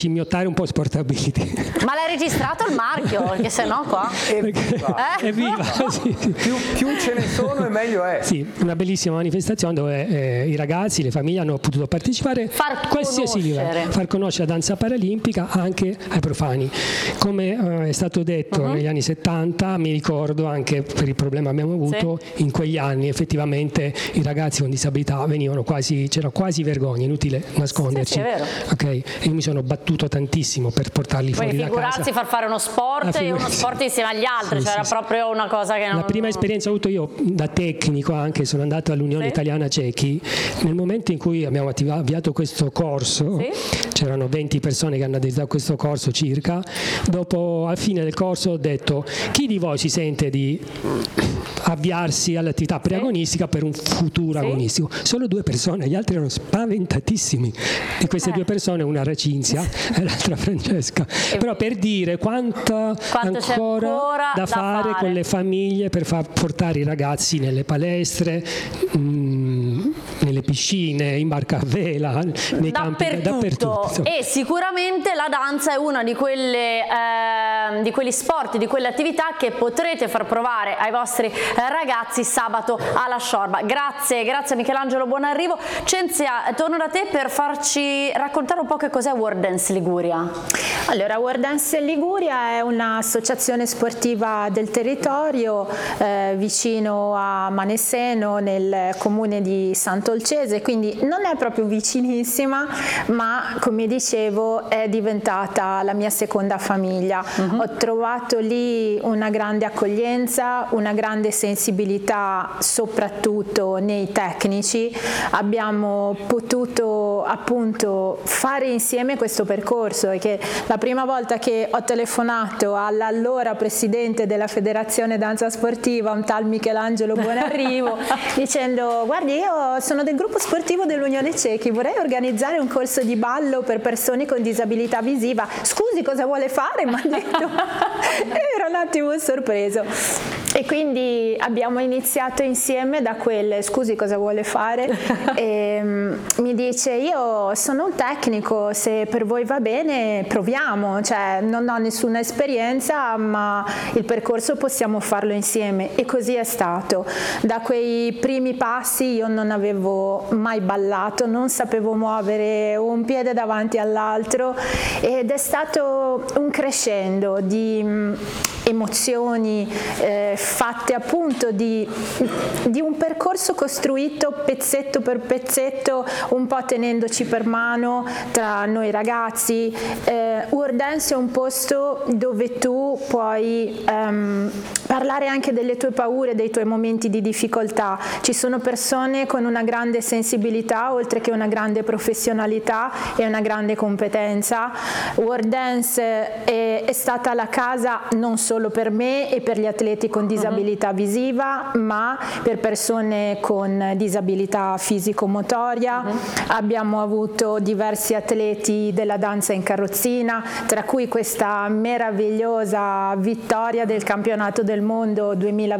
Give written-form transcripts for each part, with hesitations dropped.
scimmiottare un po' Sportability. Ma l'hai registrato il marchio? Perché sennò qua... Evviva! Sì. Più ce ne sono e meglio è. Sì, una bellissima manifestazione dove i ragazzi, le famiglie hanno potuto partecipare a qualsiasi livello, far conoscere la danza paralimpica anche ai profani. Come è stato detto negli anni 70, mi ricordo anche per il problema che abbiamo avuto, in quegli anni effettivamente i ragazzi con disabilità venivano c'era quasi vergogna, inutile nasconderci. Sì, è vero. Okay? E io mi sono battuto tantissimo per portarli fuori da casa. Figurarsi far fare uno sport e uno sport insieme agli altri, era proprio una cosa che non... La prima esperienza che ho avuto io da tecnico, anche sono andato all'Unione Italiana Cechi, nel momento in cui abbiamo avviato questo corso, c'erano 20 persone che hanno aderito a questo corso circa, dopo al fine del corso ho detto: chi di voi si sente di avviarsi all'attività preagonistica per un futuro agonistico? Solo 2 persone, gli altri erano spaventatissimi. Di queste 2 persone una era Cinzia e l'altra Francesca. Però per dire quanto ancora da fare con le famiglie per far portare i ragazzi nelle palestre, nelle piscine, in barca a vela, nei campi, dappertutto. E sicuramente la danza è una di quegli sport, di quelle attività che potrete far provare ai vostri ragazzi sabato alla Sciorba. Grazie a Michelangelo, buon arrivo. Cinzia, torno da te per farci raccontare un po' che cos'è World Dance Liguria. Allora, World Dance Liguria è un'associazione sportiva del territorio vicino a Maneseno, nel comune di Sant'Olcese, quindi non è proprio vicinissima, ma come dicevo è diventata la mia seconda famiglia. Ho trovato lì una grande accoglienza, una grande sensibilità soprattutto nei tecnici. Abbiamo potuto appunto fare insieme questo percorso, e che la prima volta che ho telefonato all'allora presidente della Federazione Danza Sportiva, un tal Michelangelo Buonarrivo, dicendo: guardi, io sono del gruppo sportivo dell'Unione Cechi, vorrei organizzare un corso di ballo per persone con disabilità visiva. Scusi, cosa vuole fare? Mi ha detto. Ero un attimo sorpreso. E quindi abbiamo iniziato insieme da quelle: scusi, cosa vuole fare? E mi dice: io sono un tecnico, se per voi va bene proviamo, cioè non ho nessuna esperienza, ma il percorso possiamo farlo insieme. E così è stato. Da quei primi passi io non avevo mai ballato, non sapevo muovere un piede davanti all'altro, ed è stato un crescendo di emozioni fatte appunto di un percorso costruito pezzetto per pezzetto, un po' tenendoci per mano tra noi ragazzi. World Dance è un posto dove tu puoi parlare anche delle tue paure, dei tuoi momenti di difficoltà. Ci sono persone con una grande sensibilità, oltre che una grande professionalità e una grande competenza. World Dance è stata la casa non solo per me e per gli atleti con disabilità visiva, ma per persone con disabilità fisico-motoria. Abbiamo avuto diversi atleti della danza in carrozzina, tra cui questa meravigliosa vittoria del campionato del mondo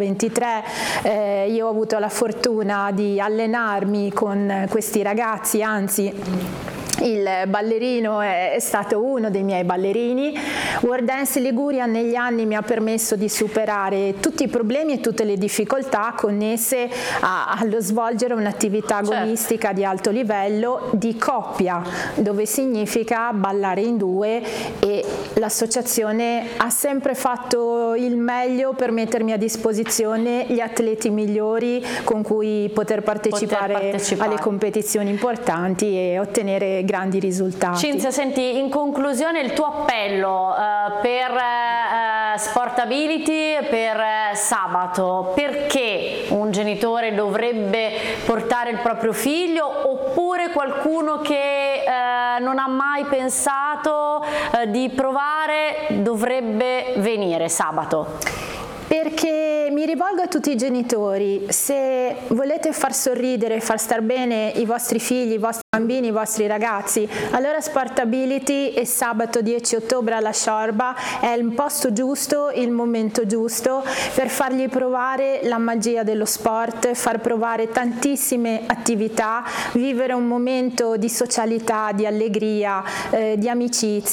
2023. Io ho avuto la fortuna di allenarmi con questi ragazzi, anzi il ballerino è stato uno dei miei ballerini. World Dance Liguria negli anni mi ha permesso di superare tutti i problemi e tutte le difficoltà connesse allo svolgere un'attività agonistica di alto livello di coppia, dove significa ballare in 2, e l'associazione ha sempre fatto il meglio per mettermi a disposizione gli atleti migliori con cui poter partecipare alle competizioni importanti e ottenere grandi risultati. Cinzia, senti, in conclusione il tuo appello per Sportability, per sabato: perché un genitore dovrebbe portare il proprio figlio, oppure qualcuno che non ha mai pensato di provare dovrebbe venire sabato? Perché mi rivolgo a tutti i genitori: se volete far sorridere, far star bene i vostri figli, i vostri bambini, i vostri ragazzi, allora Sportability e sabato 10 ottobre alla Sciorba è il posto giusto, il momento giusto per fargli provare la magia dello sport, far provare tantissime attività, vivere un momento di socialità, di allegria, di amicizia,